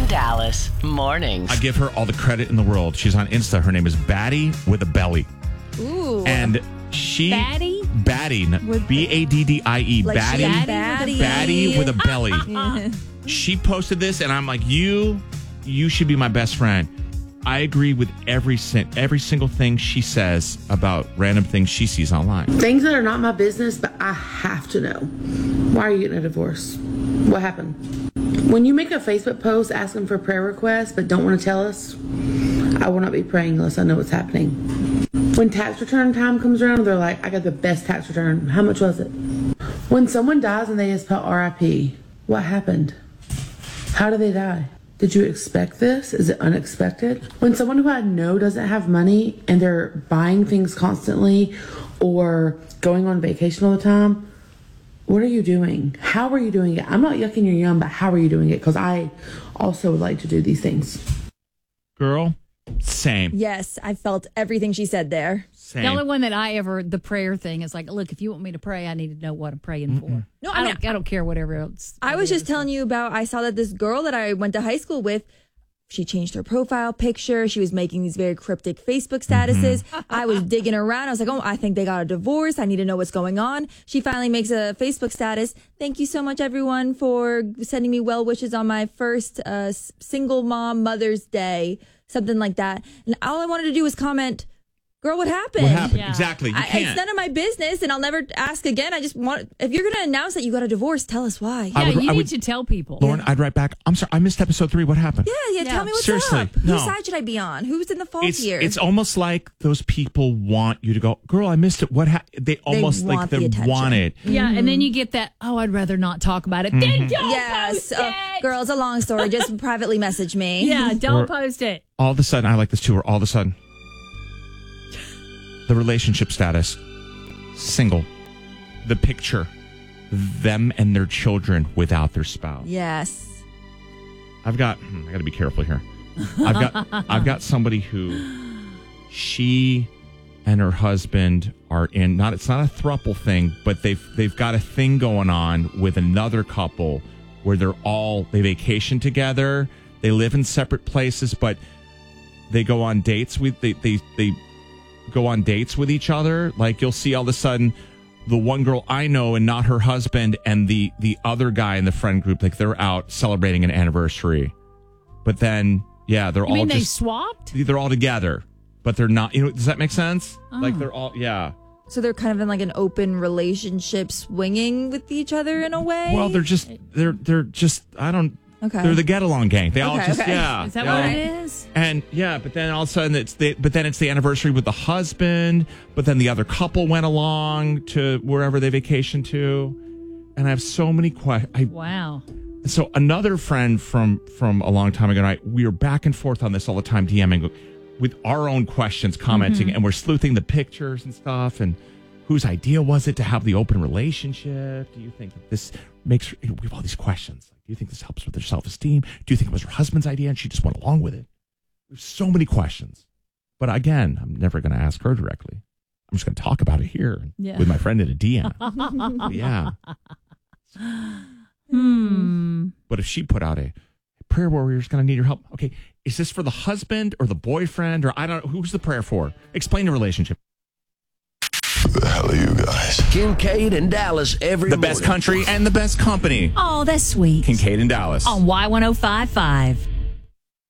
and Dallas mornings. I give her all the credit in the world. She's on Insta. Her name is Batty with a belly. Ooh. And she... Batty? Batty. B-A-D-D-I-E. Like Batty with a belly. She posted this, and I'm like, you should be my best friend. I agree with every single thing she says about random things she sees online. Things that are not my business, but I have to know. Why are you getting a divorce? What happened? When you make a Facebook post asking for prayer requests but don't want to tell us, I will not be praying unless I know what's happening. When tax return time comes around, they're like, I got the best tax return. How much was it? When someone dies and they just put RIP, what happened? How did they die? Did you expect this? Is it unexpected? When someone who I know doesn't have money and they're buying things constantly or going on vacation all the time, what are you doing? How are you doing it? I'm not yucking your yum, but how are you doing it? Because I also would like to do these things. Girl, same. Yes, I felt everything she said there. Same. The only one that the prayer thing is like, look, if you want me to pray, I need to know what I'm praying for. No, I don't care whatever else. I was just telling you about, I saw that this girl that I went to high school with, she changed her profile picture. She was making these very cryptic Facebook statuses. I was digging around. I was like, oh, I think they got a divorce. I need to know what's going on. She finally makes a Facebook status. Thank you so much, everyone, for sending me well wishes on my first single mom Mother's Day, something like that. And all I wanted to do was comment, girl, what happened? What happened? Yeah. Exactly. You can't. It's none of my business, and I'll never ask again. I just want, if you're going to announce that you got a divorce, tell us why. Yeah, I you need would- to tell people. Lauren, I'd write back, I'm sorry, I missed episode 3. What happened? Yeah, tell me what's Seriously, up. no. Whose side should I be on? Who's in the fault here? It's almost like those people want you to go, girl, I missed it. What happened? They almost want like the they attention. want it. Yeah, and then you get that, I'd rather not talk about it. Then don't Yes. post it. Girl, it's a long story. Just privately message me. Yeah, don't Or- post it. All of a sudden, I like this too, where all of a sudden, the relationship status, single, the picture, them and their children without their spouse. Yes. I got to be careful here. I've got somebody who she and her husband are in, it's not a throuple thing, but they've got a thing going on with another couple where they vacation together. They live in separate places, but they go on dates with they go on dates with each other. Like, you'll see all of a sudden the one girl I know and not her husband and the other guy in the friend group, like, they're out celebrating an anniversary. But then, yeah, they're You all mean they just swapped? they're all together, but they're not. Does that make sense? Like, they're all, yeah. So they're kind of in like an open relationship, swinging with each other in a way? Well, they're just I don't. Okay. They're the get along gang. They all Okay, just okay. yeah. Is that they what all- it is? And yeah, but then all of a sudden it's the anniversary with the husband, but then the other couple went along to wherever they vacationed to. And I have so many questions. Wow. So another friend from a long time ago, we were back and forth on this all the time, DMing with our own questions, commenting, and we're sleuthing the pictures and stuff. And whose idea was it to have the open relationship? Do you think that this makes we have all these questions? Do you think this helps with her self-esteem? Do you think it was her husband's idea and she just went along with it? There's so many questions. But again, I'm never going to ask her directly. I'm just going to talk about it here with my friend in a DM. Yeah. But if she put out a prayer warrior's going to need your help. Okay, is this for the husband or the boyfriend? Or I don't know. Who's the prayer for? Explain the relationship. Who the hell are you guys? Kincaid and Dallas every The morning. best country and the best company. Oh, that's sweet. Kincaid and Dallas. On Y1055.